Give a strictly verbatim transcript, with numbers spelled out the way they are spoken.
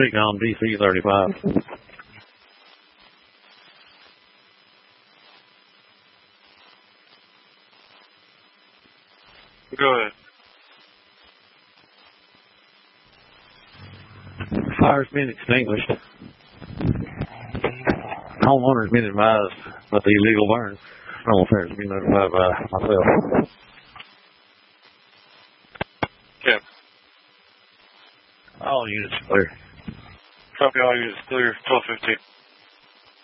Speaking on D C thirty-five. Go ahead. Fire's been extinguished. Homeowner's been advised of the illegal burn. Normal affairs has been notified by myself. Okay. All units clear. Copy, all units clear. twelve fifteen.